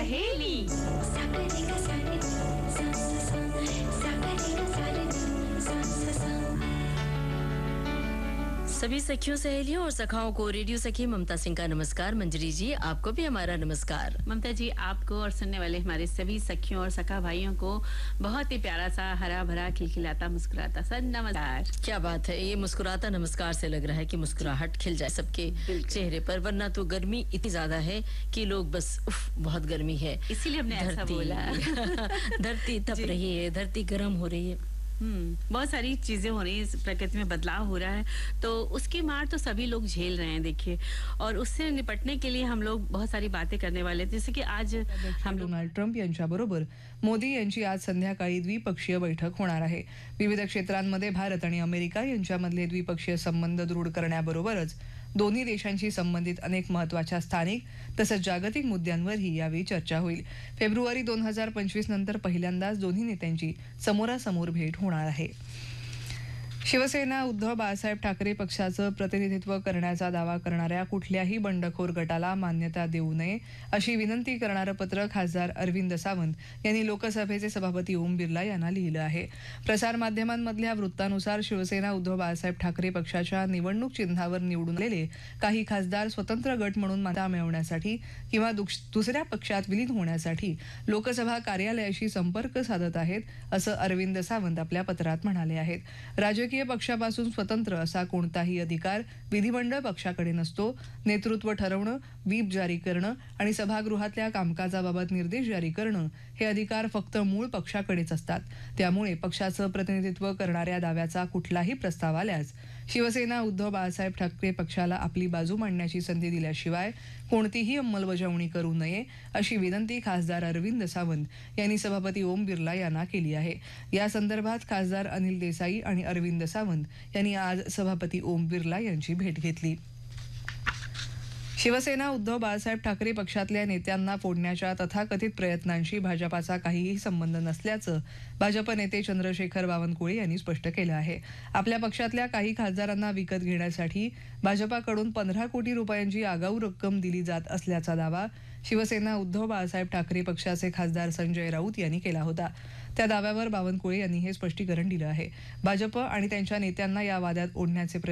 सहेली। सभी सखियों सहेलियों और सखाओं को रेडियो सखी ममता सिंह का नमस्कार। मंजरी जी, आपको भी हमारा नमस्कार। ममता जी, आपको और सुनने वाले हमारे सभी सखियों और सखा भाइयों को बहुत ही प्यारा सा हरा भरा खिलखिलाता मुस्कुराता सा नमस्कार। क्या बात है, ये मुस्कुराता नमस्कार से लग रहा है कि मुस्कुराहट खिल जाए सबके चेहरे पर, वरना तो गर्मी इतनी ज्यादा है कि लोग बस उफ बहुत गर्मी है, इसीलिए हमने ऐसा बोला। धरती तप रही है, धरती गर्म हो रही है। बहुत सारी चीजें हो रही है, प्रकृति में बदलाव हो रहा है, तो उसकी मार तो सभी लोग झेल रहे हैं देखिए। और उससे निपटने के लिए हम लोग बहुत सारी बातें करने वाले थे, जैसे कि आज हम डोनाल्ड ट्रम्प यांच्याबरोबर मोदी यांची आज संध्याकाळी द्विपक्षीय बैठक होणार आहे। विविध क्षेत्रांमध्ये भारत आणि अमेरिका यांच्यामधले द्विपक्षीय संबंध दृढ करण्याबरोबरच दोन्ही देशांशी संबंधित अनेक महत्त्वाच्या स्थानिक तसंच जागतिक मुद्द्यांवरही यावेळी चर्चा होईल। फेब्रुवारी 2025 नंतर पहिल्यांदाच दोन्ही नेत्यांची समोरासमोर भेट होणार आहे। शिवसेना उद्धव बाळासाहेब ठाकरे पक्षाचं प्रतिनिधित्व करण्याचा दावा करणाऱ्या कुठल्याही बंडखोर गटाला मान्यता देऊ नये अशी विनंती करणारं पत्र खासदार अरविंद सावंत यांनी लोकसभेचे सभापती ओम बिर्ला यांना लिहिलं आहे। प्रसारमाध्यमांमधल्या वृत्तानुसार शिवसेना उद्धव बाळासाहेब ठाकरे पक्षाच्या निवडणूक चिन्हावर निवडून आलेले काही खासदार स्वतंत्र गट म्हणून मान्यता मिळवण्यासाठी किंवा दुसऱ्या पक्षात विलीन होण्यासाठी लोकसभा कार्यालयाशी संपर्क साधत आहेत असं अरविंद सावंत आपल्या पत्रात म्हणाले आहेत। राजकीय पक्षापासून स्वतंत्र असा कोणताही अधिकार विधिमंडळ पक्षाकडे नसतो। नेतृत्व ठरवणं, व्हीप जारी करणं आणि सभागृहातल्या कामकाजाबाबत निर्देश जारी करणं हे अधिकार फक्त मूळ पक्षाकडेच असतात। त्यामुळे पक्षाचं प्रतिनिधित्व करणाऱ्या दाव्याचा कुठलाही प्रस्ताव आल्यास शिवसेना उद्धव बाळासाहेब ठाकरे पक्षाला आपली बाजू मांडण्याची संधी दिल्याशिवाय कोणतीही अंमलबजावणी करू नये अशी विनंती खासदार अरविंद सावंत यांनी सभापती ओम बिर्ला यांना केली आहे। या संदर्भात खासदार अनिल देसाई आणि अरविंद सावंत यांनी आज सभापती ओम बिर्ला यांची भेट घेतली। शिवसेना उद्धव बाळासाहेब ठाकरे पक्षातल्या नेत्यांना फोडण्याच्या तथाकथित प्रयत्नांशी भाजपाचा काहीही संबंध नसल्याचं भाजप नेते चंद्रशेखर बावनकुळे यांनी स्पष्ट केलं आहे। आपल्या पक्षातल्या काही खासदारांना विकत घेण्यासाठी भाजपाकडून 15 कोटी रुपयांची आगाऊ रक्कम दिली जात असल्याचा दावा शिवसेना उद्धव बाळासाहेब ठाकरे पक्षाचे खासदार संजय राऊत यांनी केला होता। त्या दाव्यावर बावनकुळे यांनी हे स्पष्टीकरण दिलं आहे। भाजप आणि त्यांच्या नेत्यांना या वादात ओढण्याचे